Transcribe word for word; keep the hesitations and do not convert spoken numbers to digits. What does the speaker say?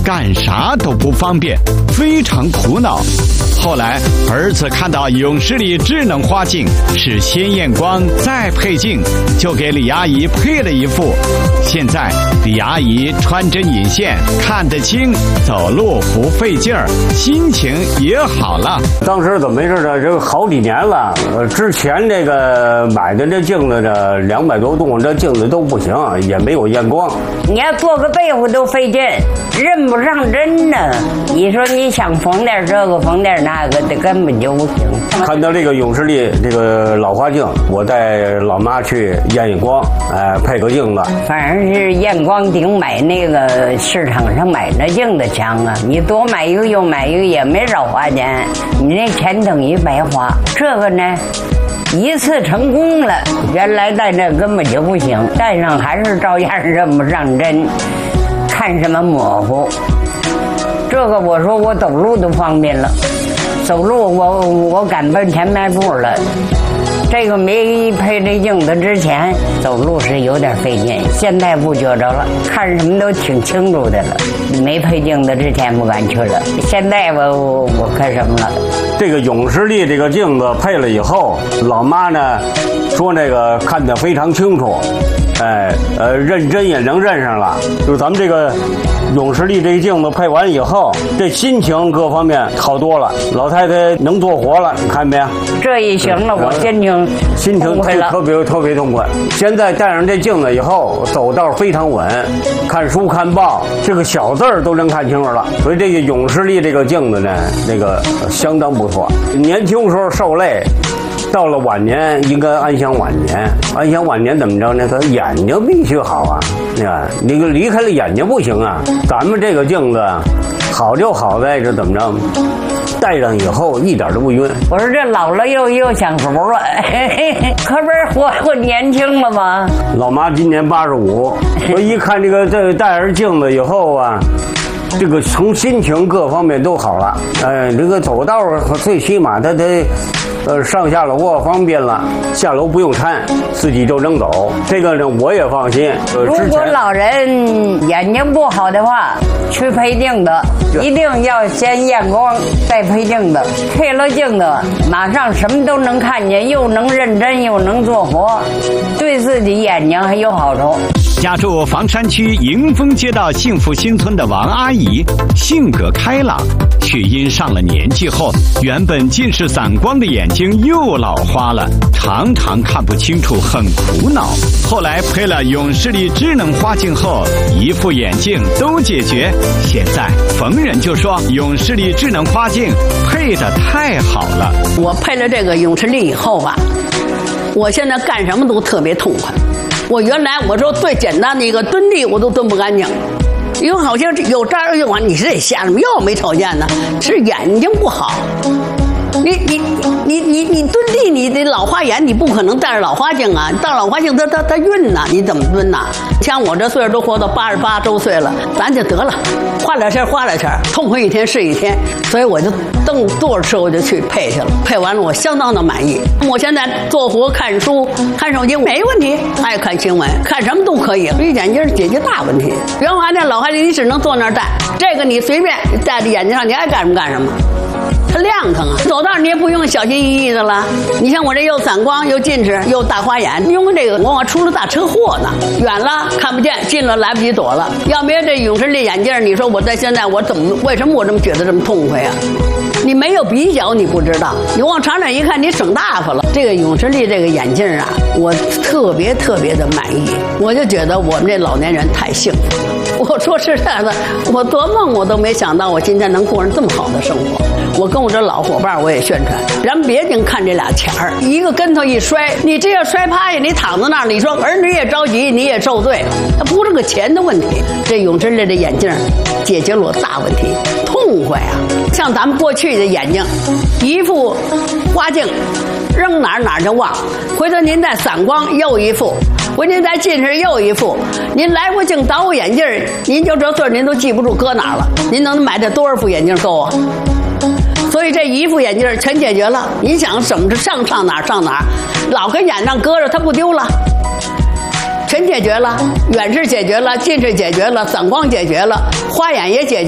干啥都不方便，非常苦恼。后来儿子看到永视力智能花镜是先验光再配镜，就给李阿姨配了一副。现在李阿姨穿针引线看得清，走路不费劲儿，心情也好了。 当时怎么回事呢？这个好几年了，呃，之前这个买的这镜子这两百多度，这镜子都不行，也没有验光。 你要做个被子都费劲，认不上针呢。你说你想缝点这个缝点那个的，根本就不行。 看到这个永视力这个老花镜，我带老妈去验验光，哎、呃，配个镜子。 反正是验光顶买那个市场上买那镜子强啊，你多买一个又买一个也没少花钱，你那钱等于白花。这个呢，一次成功了，原来戴这根本就不行，戴上还是照样认不上针，看什么模糊。这个我说我走路都方便了，走路我我敢奔前迈步了。这个没配这镜子之前走路是有点费劲，现在不觉着了，看什么都挺清楚的了。没配镜子之前不敢去了，现在我我看什么了。 这个永视力这个镜子配了以后，老妈呢说那个看得非常清楚，哎呃认真也能认上了。就是咱们这个永视力这个镜子配完以后，这心情各方面好多了，老太太能做活了，你看没有？ 这一行了，我心情心情特别特别痛快。现在戴上这镜子以后，走道非常稳，看书看报，这个小字儿都能看清楚了。所以这个永视力这个镜子呢，那个相当不错。年轻时候受累，到了晚年应该安享晚年。安享晚年怎么着呢？他眼睛必须好啊，你看，你离开了眼睛不行啊。咱们这个镜子好就好在这怎么着？戴上以后一点都不晕。 我说这老了又又想熟了，可不是活活年轻了吗？ 老妈今年八十五，我一看这个这戴上镜子以后啊，这个从心情各方面都好了。哎，这个走道最起码他得呃上下楼啊方便了，下楼不用搀，自己就能走。这个呢我也放心。呃、 如果老人眼睛不好的话，去配镜子，一定要先验光再配镜子。配了镜子，马上什么都能看见，又能认真又能做活，对自己眼睛还有好处。 家住房山区迎丰街道幸福新村的王阿姨，性格开朗，却因上了年纪后，原本近视散光的眼睛又老花了，常常看不清楚，很苦恼。后来配了永视力智能花镜后，一副眼镜都解决。现在逢人就说永视力智能花镜配得太好了。 我配了这个永视力以后吧，我现在干什么都特别痛快。我原来我说最简单的一个蹲地我都蹲不干净，因为好像有这儿有完，你是得瞎什么又没瞅见呢？是眼睛不好。你你你你你蹲地，你得老花眼，你不可能戴着老花镜啊！戴老花镜它它它晕呐，你怎么蹲呐？像我这岁数都活到八十八周岁了，咱就得了，花点钱花点钱，痛快一天是一天。所以我就蹬多少车我就去配去了，配完了我相当的满意。我现在做活看书看手机没问题，爱看新闻看什么都可以，所以眼镜解决大问题。原来那老花镜你只能坐那儿戴，这个你随便戴在眼睛上，你爱干什么干什么。它亮堂啊，走道你也不用小心翼翼的了。你像我这又散光又近视又大花眼，用这个往往出了大车祸呢，远了看不见，近了来不及躲了。要没有这永视力眼镜，你说我在现在我怎么为什么我这么觉得这么痛快啊？你没有比较你不知道，你往长远一看你省大发了。这个永视力这个眼镜啊，我特别特别的满意，我就觉得我们这老年人太幸福了。我说实在的，我做梦我都没想到我今天能过上这么好的生活。我跟我这老伙伴我也宣传，咱别净看这俩钱儿，一个跟头一摔，你这要摔趴下，你躺在那儿，你说儿女也着急，你也受罪，它不是个钱的问题。这永视力的眼镜解决了我大问题，痛快啊！像咱们过去的眼睛，一副花镜，扔哪儿哪儿就忘，回头您再散光又一副，回您再近视又一副，您来回镜倒个眼镜，您就这岁儿您都记不住搁哪儿了，您能买这多少副眼镜够啊？所以这一副眼镜全解决了，你想怎么上上哪儿上哪儿，老跟眼上搁着它不丢了，全解决了，远视解决了，近视解决了，散光解决了，花眼也解决了。